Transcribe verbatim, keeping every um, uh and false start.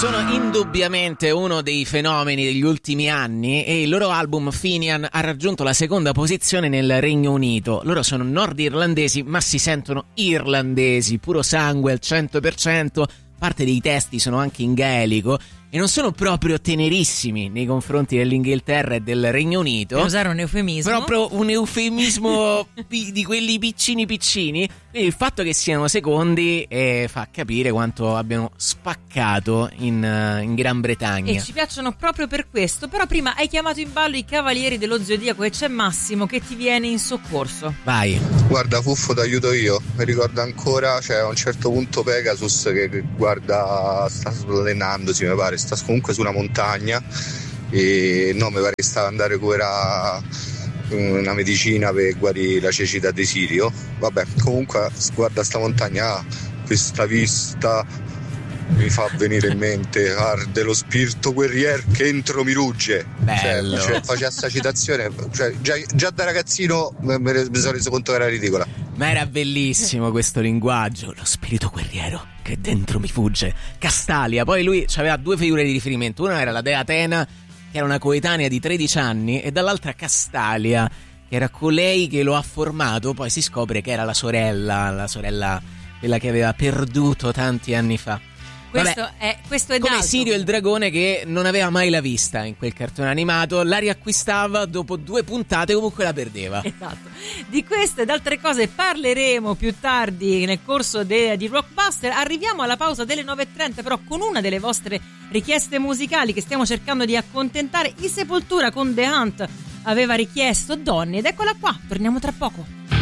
Sono indubbiamente uno dei fenomeni degli ultimi anni e il loro album Finian ha raggiunto la seconda posizione nel Regno Unito. Loro sono nordirlandesi ma si sentono irlandesi, puro sangue al cento per cento, parte dei testi sono anche in gaelico e non sono proprio tenerissimi nei confronti dell'Inghilterra e del Regno Unito. Per usare un eufemismo. Proprio un eufemismo di quelli piccini piccini. Quindi il fatto che siano secondi eh, fa capire quanto abbiano spaccato in, uh, in Gran Bretagna. E ci piacciono proprio per questo. Però prima hai chiamato in ballo i Cavalieri dello Zodiaco e c'è Massimo che ti viene in soccorso. Vai. Guarda Fuffo, ti aiuto io. Mi ricordo ancora, c'è cioè, a un certo punto Pegasus che, che guarda, sta allenandosi mi pare, sta comunque su una montagna e no, mi pare che stava andando a recuperare una medicina per guarire la cecità di Sirio. Vabbè, comunque guarda sta montagna, ah, questa vista mi fa venire in mente arde lo spirito guerrier che entro mi rugge. Bello. Cioè, cioè faceva sta citazione, cioè, già, già da ragazzino mi, mi sono reso conto che era ridicola. Ma era bellissimo questo linguaggio, lo spirito guerriero che dentro mi fugge. Castalia, poi lui aveva due figure di riferimento, una era la dea Atena che era una coetanea di tredici anni e dall'altra Castalia che era colei che lo ha formato, poi si scopre che era la sorella, la sorella quella che aveva perduto tanti anni fa. Questo Vabbè, è, questo è come d'altro. Sirio il dragone che non aveva mai la vista in quel cartone animato, la riacquistava dopo due puntate, comunque la perdeva. Esatto. Di queste ed altre cose parleremo più tardi nel corso de, di Rockbuster. Arriviamo alla pausa delle nove e trenta però con una delle vostre richieste musicali che stiamo cercando di accontentare. I Sepoltura con The Hunt aveva richiesto Donny ed eccola qua, torniamo tra poco.